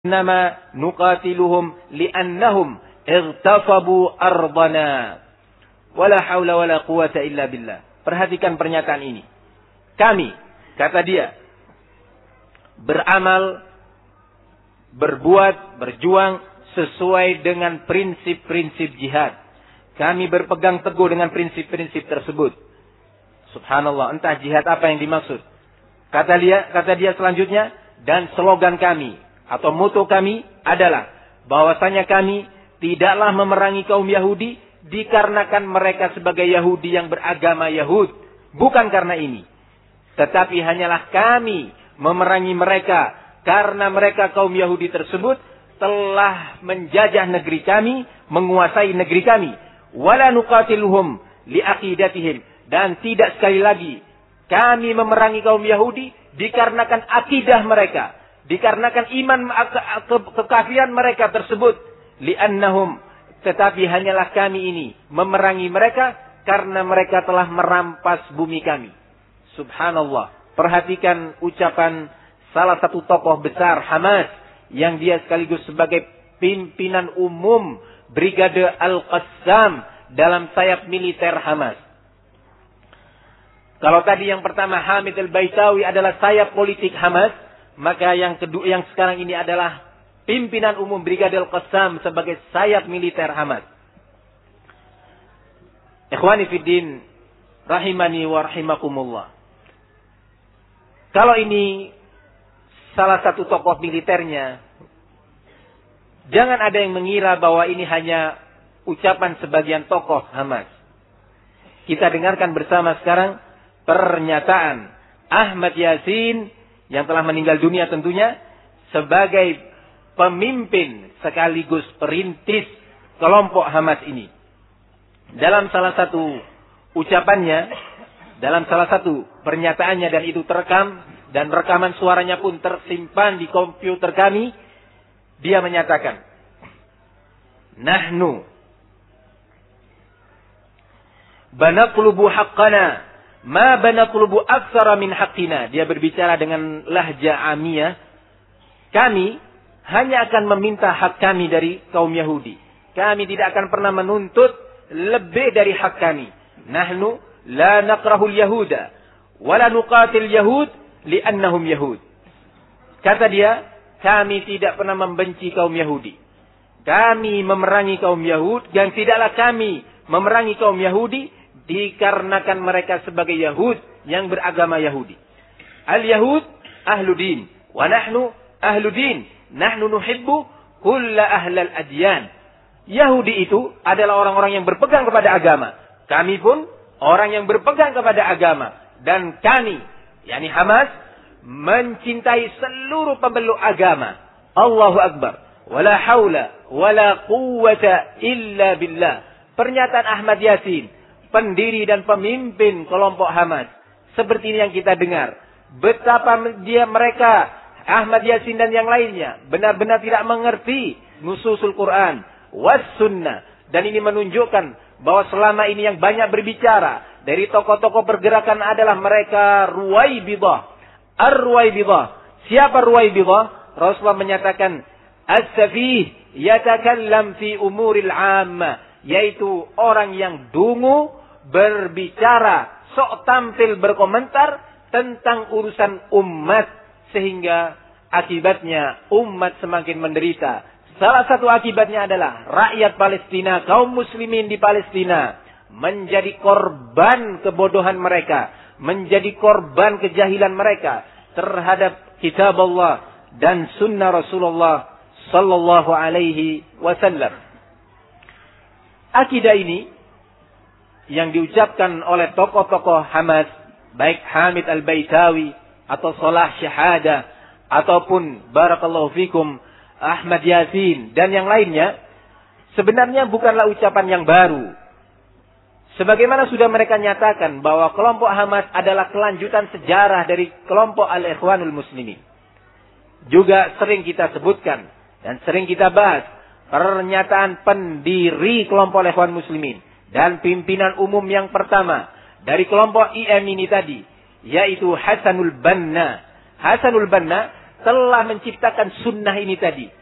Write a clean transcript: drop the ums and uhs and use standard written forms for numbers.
Nama nuqatiluhum li'annahum irtafabu ardana. Wala haula wala quwata illa billah. Perhatikan pernyataan ini. Kami, kata dia, beramal, berbuat, berjuang sesuai dengan prinsip-prinsip jihad. Kami berpegang teguh dengan prinsip-prinsip tersebut. Subhanallah, entah jihad apa yang dimaksud. Kata dia selanjutnya, dan slogan kami atau moto kami adalah bahwasanya kami tidaklah memerangi kaum Yahudi dikarenakan mereka sebagai Yahudi yang beragama Yahud. Bukan karena ini. Tetapi hanyalah kami memerangi mereka karena mereka kaum Yahudi tersebut telah menjajah negeri kami, menguasai negeri kami. Wala nuqatiluhum liaqidatihim. Dan tidak sekali lagi kami memerangi kaum Yahudi dikarenakan akidah mereka. Dikarenakan iman kekafiran mereka tersebut. Li'annahum. Tetapi hanyalah kami ini memerangi mereka karena mereka telah merampas bumi kami. Subhanallah. Perhatikan ucapan salah satu tokoh besar Hamas yang dia sekaligus sebagai pimpinan umum Brigade Al-Qassam dalam sayap militer Hamas. Kalau tadi yang pertama Hamid Al-Baitawi adalah sayap politik Hamas, maka yang kedua yang sekarang ini adalah pimpinan umum Brigade Al-Qassam sebagai sayap militer Hamas. Ikhwani fiddin rahimani wa rahimakumullah. Kalau ini salah satu tokoh militernya, jangan ada yang mengira bahwa ini hanya ucapan sebagian tokoh Hamas. Kita dengarkan bersama sekarang pernyataan Ahmad Yasin yang telah meninggal dunia tentunya sebagai pemimpin sekaligus perintis kelompok Hamas ini. Dalam salah satu ucapannya, dalam salah satu pernyataannya, dan itu terekam dan rekaman suaranya pun tersimpan di komputer kami, dia menyatakan, "Nahnu banaqlubu haqqana ma banaqlubu aktsara min haqqina." Dia berbicara dengan lahja amiyah. Kami hanya akan meminta hak kami dari kaum Yahudi. Kami tidak akan pernah menuntut lebih dari hak kami. Nahnu la nakrahul yahuda wa la nuqatil yahud li'annahum yahud. Kata dia, kami tidak pernah membenci kaum Yahudi. Kami memerangi kaum Yahud, dan tidaklah kami memerangi kaum Yahudi dikarenakan mereka sebagai Yahud yang beragama Yahudi. Al-Yahud ahlu din wa nahnu ahlu din. Nahnu nuhibbu kulla ahlal adyan. Yahudi itu adalah orang-orang yang berpegang kepada agama. Kami pun orang yang berpegang kepada agama. Dan kami, yakni Hamas, mencintai seluruh pemeluk agama. Allahu Akbar. Wala haula wala quwwata illa billah. Pernyataan Ahmad Yasin, pendiri dan pemimpin kelompok Hamas. Seperti ini yang kita dengar. Betapa mereka, Ahmad Yasin dan yang lainnya, benar-benar tidak mengerti nususul Quran was sunnah. Dan ini menunjukkan bahwa selama ini yang banyak berbicara dari tokoh-tokoh pergerakan adalah mereka Ruwaibidah. Ar-Ruwaibidah. Siapa Ruwaibidah? Rasulullah menyatakan, as-safih yatakallam fi umuril amma. Yaitu orang yang dungu, berbicara, sok tampil berkomentar tentang urusan umat, sehingga akibatnya umat semakin menderita. Salah satu akibatnya adalah rakyat Palestina, kaum muslimin di Palestina menjadi korban kebodohan mereka, menjadi korban kejahilan mereka terhadap kitab Allah dan sunnah Rasulullah sallallahu alaihi wasallam. Akidah ini yang diucapkan oleh tokoh-tokoh Hamas, baik Hamid Al-Baitawi atau Salah Syahada ataupun barakallahu fikum Ahmad Yasin dan yang lainnya, sebenarnya bukanlah ucapan yang baru. Sebagaimana sudah mereka nyatakan bahwa kelompok Hamas adalah kelanjutan sejarah dari kelompok Al-Ikhwanul Muslimin. Juga sering kita sebutkan dan sering kita bahas pernyataan pendiri kelompok Al-Ikhwan Muslimin dan pimpinan umum yang pertama dari kelompok IM ini tadi, yaitu Hasanul Banna. Hasanul Banna telah menciptakan sunnah ini tadi.